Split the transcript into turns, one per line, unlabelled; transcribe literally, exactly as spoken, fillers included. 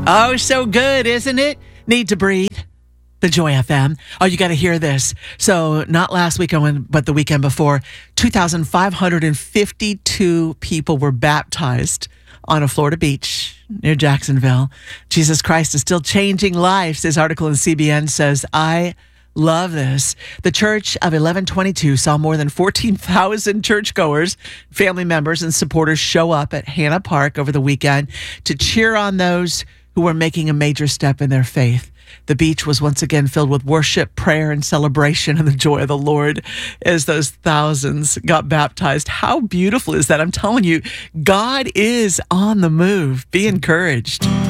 Oh, so good, isn't it? Need to breathe. The Joy F M. Oh, you got to hear this. So not last weekend, but the weekend before, two thousand five hundred fifty-two people were baptized on a Florida beach near Jacksonville. Jesus Christ is still changing lives. This article in C B N says, I love this. The Church of eleven twenty-two saw more than fourteen thousand churchgoers, family members, and supporters show up at Hanna Park over the weekend to cheer on those who were making a major step in their faith. The beach was once again filled with worship, prayer, and celebration and the joy of the Lord as those thousands got baptized. How beautiful is that? I'm telling you, God is on the move. Be encouraged.